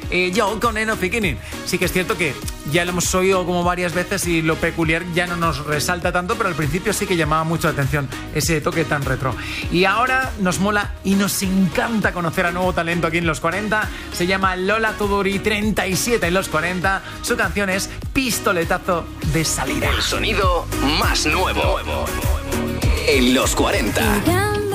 Yo con Enough Beginning. Sí que es cierto que ya lo hemos oído como varias veces y lo peculiar ya no nos resalta tanto, pero al principio sí que llamaba mucho la atención ese toque tan retro. Y ahora nos mola y nos encanta conocer a nuevo talento aquí en Los 40. Se llama Lola Tuduri, 37 en Los 40. Su canción es Pistoletazo de salida. El sonido más nuevo en Los 40.